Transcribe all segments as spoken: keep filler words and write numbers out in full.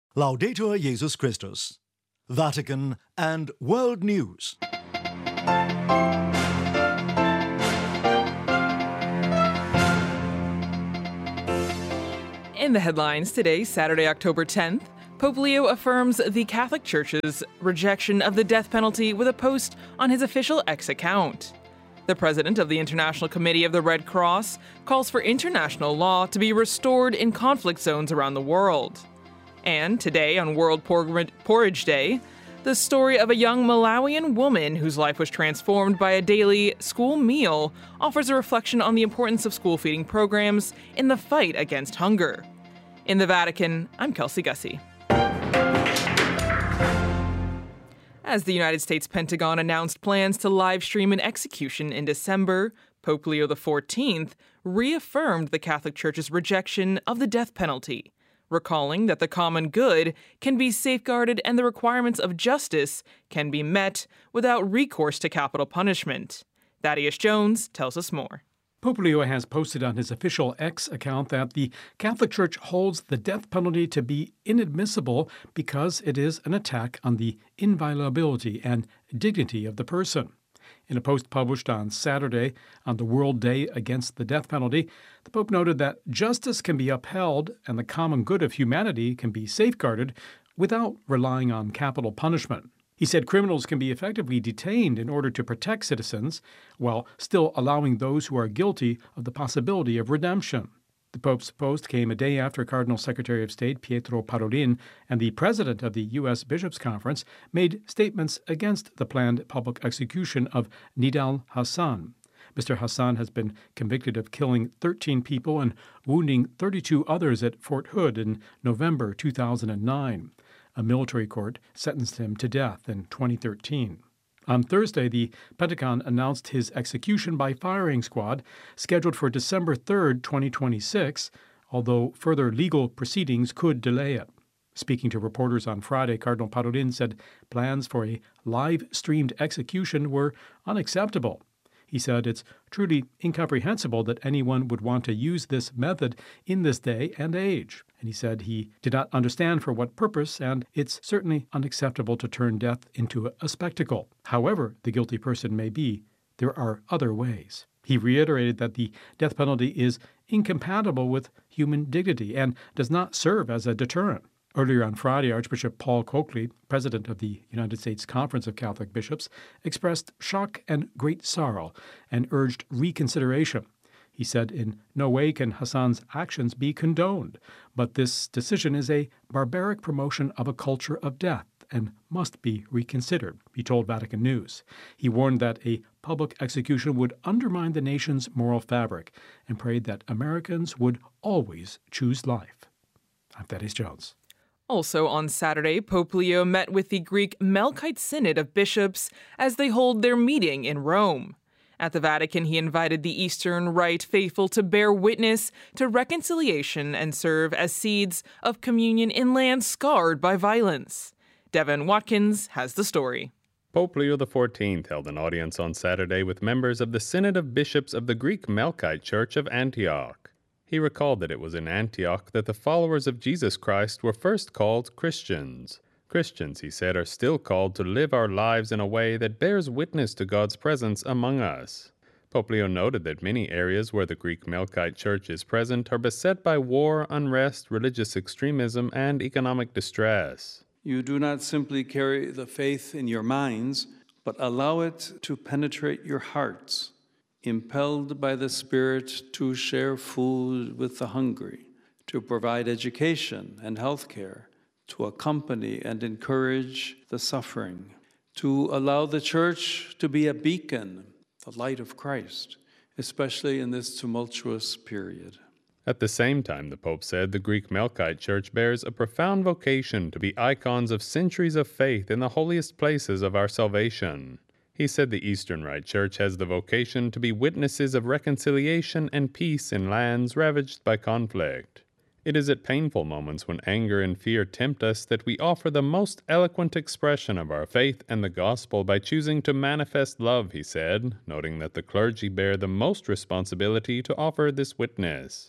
Laudetur Jesus Christus. Vatican and World News. In the headlines today, Saturday, October tenth, Pope Leo affirms the Catholic Church's rejection of the death penalty with a post on his official X account. The president of the International Committee of the Red Cross calls for international law to be restored in conflict zones around the world. And today, on World Porridge Day, the story of a young Malawian woman whose life was transformed by a daily school meal offers a reflection on the importance of school feeding programs in the fight against hunger. In the Vatican, I'm Kelsey Gussie. As the United States Pentagon announced plans to live stream an execution in December, Pope Leo the fourteenth reaffirmed the Catholic Church's rejection of the death penalty, recalling that the common good can be safeguarded and the requirements of justice can be met without recourse to capital punishment. Thaddeus Jones tells us more. Pope Leo has posted on his official X account that the Catholic Church holds the death penalty to be inadmissible because it is an attack on the inviolability and dignity of the person. In a post published on Saturday on the World Day Against the Death Penalty, the Pope noted that justice can be upheld and the common good of humanity can be safeguarded without relying on capital punishment. He said criminals can be effectively detained in order to protect citizens, while still allowing those who are guilty of the possibility of redemption. The Pope's post came a day after Cardinal Secretary of State Pietro Parolin and the president of the U S Bishops' Conference made statements against the planned public execution of Nidal Hassan. Mister Hassan has been convicted of killing thirteen people and wounding thirty-two others at Fort Hood in November two thousand nine. A military court sentenced him to death in twenty thirteen. On Thursday, the Pentagon announced his execution by firing squad, scheduled for December third, twenty twenty-six, although further legal proceedings could delay it. Speaking to reporters on Friday, Cardinal Parolin said plans for a live-streamed execution were unacceptable. He said it's truly incomprehensible that anyone would want to use this method in this day and age. And he said he did not understand for what purpose, and it's certainly unacceptable to turn death into a spectacle. However the guilty person may be, there are other ways. He reiterated that the death penalty is incompatible with human dignity and does not serve as a deterrent. Earlier on Friday, Archbishop Paul Coakley, president of the United States Conference of Catholic Bishops, expressed shock and great sorrow and urged reconsideration. He said in no way can Hassan's actions be condoned, but this decision is a barbaric promotion of a culture of death and must be reconsidered, he told Vatican News. He warned that a public execution would undermine the nation's moral fabric and prayed that Americans would always choose life. I'm Thaddeus Jones. Also on Saturday, Pope Leo met with the Greek Melkite Synod of Bishops as they hold their meeting in Rome. At the Vatican, he invited the Eastern Rite faithful to bear witness to reconciliation and serve as seeds of communion in lands scarred by violence. Devin Watkins has the story. Pope Leo the fourteenth held an audience on Saturday with members of the Synod of Bishops of the Greek Melkite Church of Antioch. He recalled that it was in Antioch that the followers of Jesus Christ were first called Christians. Christians, he said, are still called to live our lives in a way that bears witness to God's presence among us. Pope Leo noted that many areas where the Greek Melkite Church is present are beset by war, unrest, religious extremism, and economic distress. You do not simply carry the faith in your minds, but allow it to penetrate your hearts, impelled by the Spirit to share food with the hungry, to provide education and health care, to accompany and encourage the suffering, to allow the Church to be a beacon, the light of Christ, especially in this tumultuous period. At the same time, the Pope said the Greek Melkite Church bears a profound vocation to be icons of centuries of faith in the holiest places of our salvation. He said the Eastern Rite Church has the vocation to be witnesses of reconciliation and peace in lands ravaged by conflict. It is at painful moments when anger and fear tempt us that we offer the most eloquent expression of our faith and the gospel by choosing to manifest love, he said, noting that the clergy bear the most responsibility to offer this witness.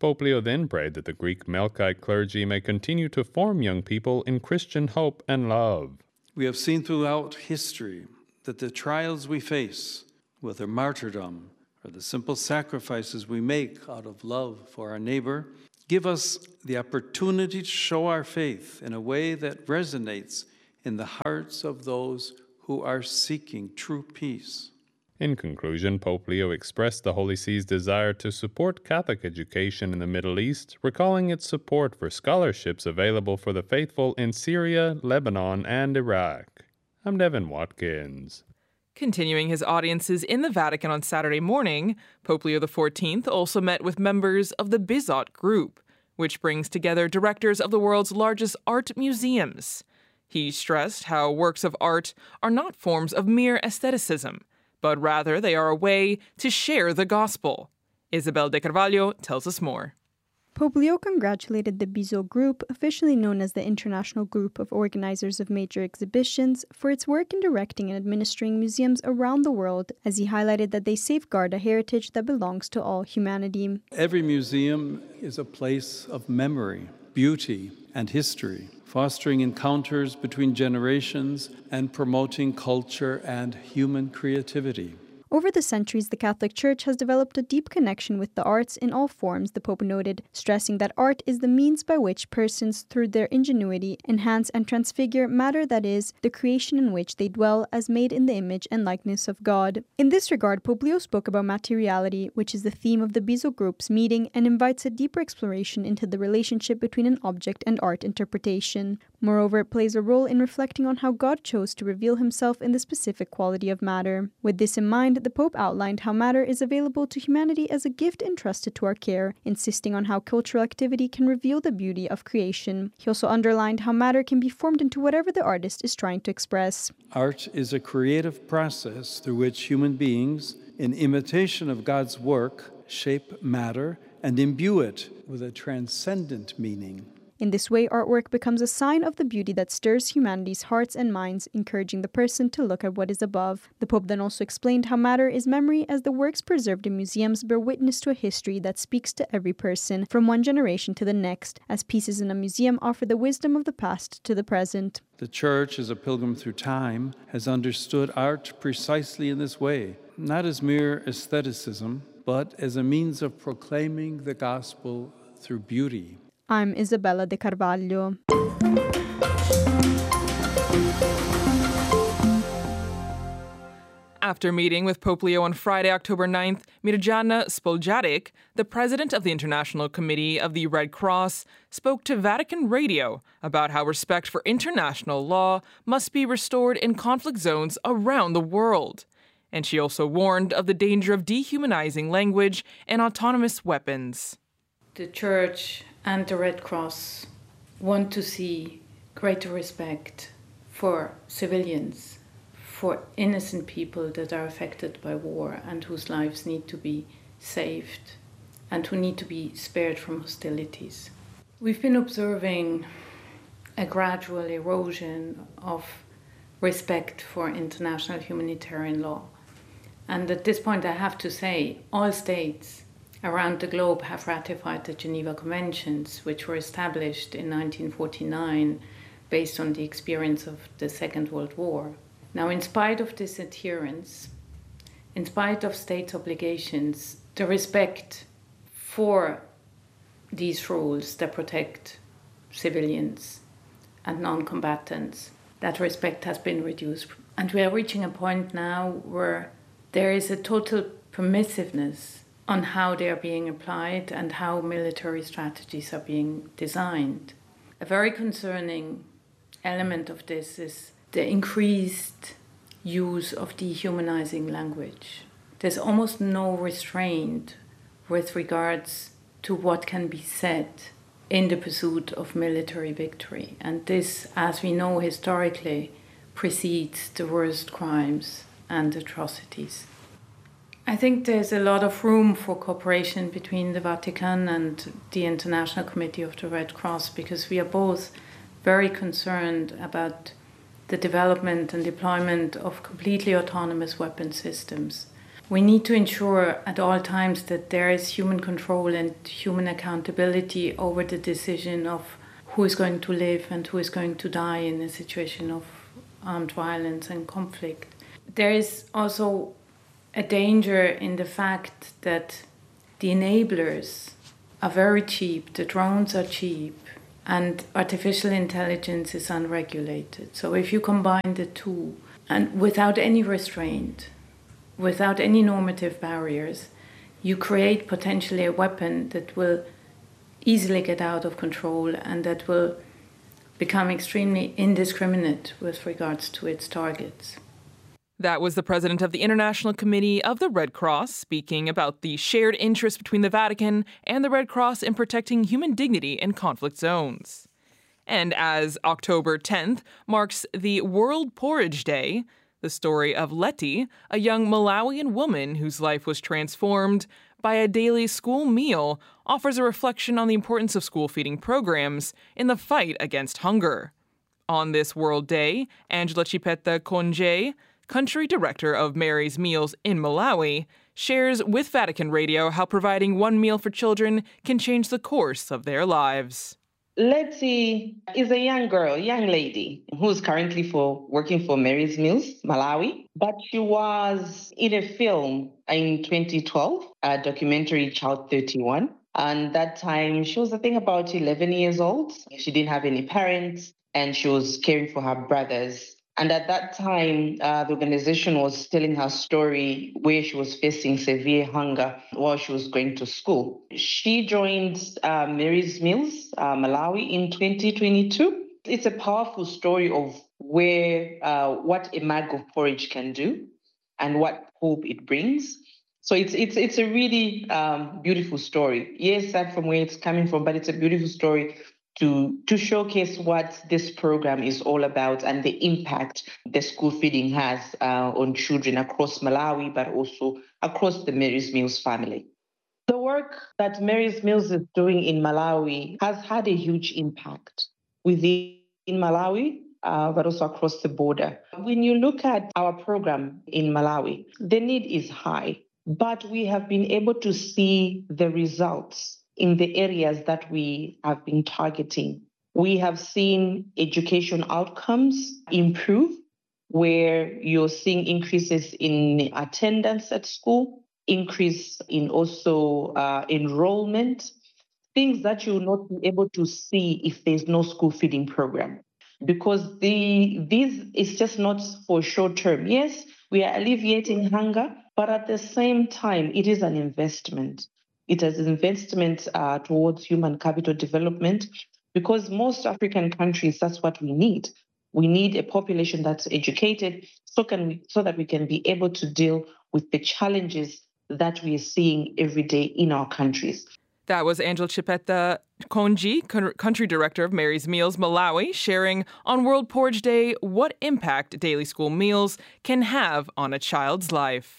Pope Leo then prayed that the Greek Melkite clergy may continue to form young people in Christian hope and love. We have seen throughout history that the trials we face, whether martyrdom or the simple sacrifices we make out of love for our neighbor, give us the opportunity to show our faith in a way that resonates in the hearts of those who are seeking true peace. In conclusion, Pope Leo expressed the Holy See's desire to support Catholic education in the Middle East, recalling its support for scholarships available for the faithful in Syria, Lebanon, and Iraq. I'm Devin Watkins. Continuing his audiences in the Vatican on Saturday morning, Pope Leo the fourteenth also met with members of the Bizot Group, which brings together directors of the world's largest art museums. He stressed how works of art are not forms of mere aestheticism, but rather they are a way to share the gospel. Isabel de Carvalho tells us more. Pope Leo congratulated the Bizot Group, officially known as the International Group of Organizers of Major Exhibitions, for its work in directing and administering museums around the world, as he highlighted that they safeguard a heritage that belongs to all humanity. Every museum is a place of memory, beauty, and history, fostering encounters between generations and promoting culture and human creativity. Over the centuries, the Catholic Church has developed a deep connection with the arts in all forms, the Pope noted, stressing that art is the means by which persons, through their ingenuity, enhance and transfigure matter, that is, the creation in which they dwell as made in the image and likeness of God. In this regard, Pope Leo spoke about materiality, which is the theme of the Bizot Group's meeting, and invites a deeper exploration into the relationship between an object and art interpretation. Moreover, it plays a role in reflecting on how God chose to reveal himself in the specific quality of matter. With this in mind, the Pope outlined how matter is available to humanity as a gift entrusted to our care, insisting on how cultural activity can reveal the beauty of creation. He also underlined how matter can be formed into whatever the artist is trying to express. Art is a creative process through which human beings, in imitation of God's work, shape matter and imbue it with a transcendent meaning. In this way, artwork becomes a sign of the beauty that stirs humanity's hearts and minds, encouraging the person to look at what is above. The Pope then also explained how matter is memory, as the works preserved in museums bear witness to a history that speaks to every person, from one generation to the next, as pieces in a museum offer the wisdom of the past to the present. The Church, as a pilgrim through time, has understood art precisely in this way, not as mere aestheticism, but as a means of proclaiming the gospel through beauty. I'm Isabella de Carvalho. After meeting with Pope Leo on Friday, October ninth, Mirjana Spoljaric, the president of the International Committee of the Red Cross, spoke to Vatican Radio about how respect for international law must be restored in conflict zones around the world. And she also warned of the danger of dehumanizing language and autonomous weapons. The Church and the Red Cross want to see greater respect for civilians, for innocent people that are affected by war and whose lives need to be saved and who need to be spared from hostilities. We've been observing a gradual erosion of respect for international humanitarian law. And at this point, I have to say, all states around the globe have ratified the Geneva Conventions, which were established in nineteen forty-nine based on the experience of the Second World War. Now, in spite of this adherence, in spite of states' obligations, the respect for these rules that protect civilians and non-combatants, that respect has been reduced. And we are reaching a point now where there is a total permissiveness on how they are being applied and how military strategies are being designed. A very concerning element of this is the increased use of dehumanizing language. There's almost no restraint with regards to what can be said in the pursuit of military victory. And this, as we know historically, precedes the worst crimes and atrocities. I think there's a lot of room for cooperation between the Vatican and the International Committee of the Red Cross, because we are both very concerned about the development and deployment of completely autonomous weapon systems, We need to ensure at all times that there is human control and human accountability over the decision of who is going to live and who is going to die in a situation of armed violence and conflict. There is also a danger in the fact that the enablers are very cheap, the drones are cheap, and artificial intelligence is unregulated. So if you combine the two, and without any restraint, without any normative barriers, you create potentially a weapon that will easily get out of control and that will become extremely indiscriminate with regards to its targets. That was the president of the International Committee of the Red Cross speaking about the shared interest between the Vatican and the Red Cross in protecting human dignity in conflict zones. And as October tenth marks the World Porridge Day, the story of Letty, a young Malawian woman whose life was transformed by a daily school meal, offers a reflection on the importance of school feeding programs in the fight against hunger. On this World Day, Angela Chipeta Konje, country director of Mary's Meals in Malawi, shares with Vatican Radio how providing one meal for children can change the course of their lives. Letty is a young girl, young lady, who's currently for working for Mary's Meals, Malawi. But she was in a film in twenty twelve, a documentary, Child thirty-one. And that time, she was, I think, about eleven years old. She didn't have any parents, and she was caring for her brothers. And at that time, uh, the organization was telling her story where she was facing severe hunger while she was going to school. She joined uh, Mary's Meals, uh, Malawi, in twenty twenty-two. It's a powerful story of where uh, what a mug of porridge can do and what hope it brings. So it's it's it's a really um, beautiful story. Yes, sad from where it's coming from, but it's a beautiful story to to showcase what this program is all about and the impact the school feeding has uh, on children across Malawi, but also across the Mary's Meals family. The work that Mary's Meals is doing in Malawi has had a huge impact within Malawi, uh, but also across the border. When you look at our program in Malawi, the need is high, but we have been able to see the results in the areas that we have been targeting. We have seen education outcomes improve, where you're seeing increases in attendance at school, increase in also uh, enrollment, things that you'll not be able to see if there's no school feeding program. Because the this is just not for short term. Yes, we are alleviating hunger, but at the same time, it is an investment. It is an investment uh, towards human capital development, because most African countries, that's what we need. We need a population that's educated so can we, so that we can be able to deal with the challenges that we are seeing every day in our countries. That was Angela Chipeta Konji, country director of Mary's Meals Malawi, sharing on World Porridge Day what impact daily school meals can have on a child's life.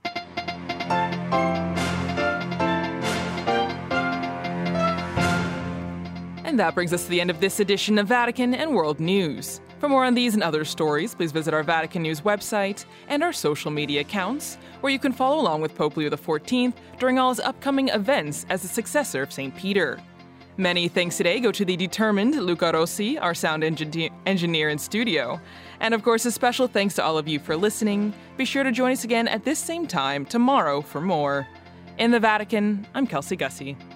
And that brings us to the end of this edition of Vatican and World News. For more on these and other stories, please visit our Vatican News website and our social media accounts, where you can follow along with Pope Leo the fourteenth during all his upcoming events as the successor of Saint Peter. Many thanks today go to the determined Luca Rossi, our sound engineer, engineer in studio. And of course, a special thanks to all of you for listening. Be sure to join us again at this same time tomorrow for more. In the Vatican, I'm Kelsey Gussie.